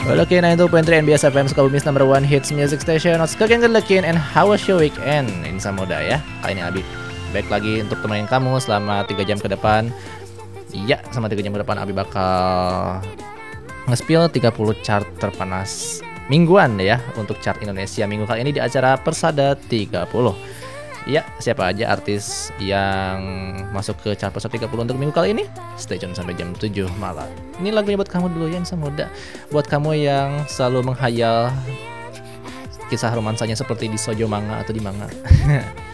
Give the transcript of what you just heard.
We're looking at 2.3 NBS FM Sukabumi's #1 hits music station. What's cooking, good looking, and how was your weekend? Insan muda ya. Kali ini Abi baik lagi untuk temenin kamu selama 3 jam ke depan. Iya, selama 3 jam ke depan Abi bakal nge-spill 30 chart terpanas mingguan ya untuk chart Indonesia minggu kali ini di acara Persada 30. Ya, siapa aja artis yang masuk ke chart Persada 30 untuk minggu kali ini? Stay tune sampai jam 7 malam. Ini lagunya buat kamu dulu ya, insan muda. Buat kamu yang selalu menghayal kisah romansanya seperti di shoujo manga atau di manga.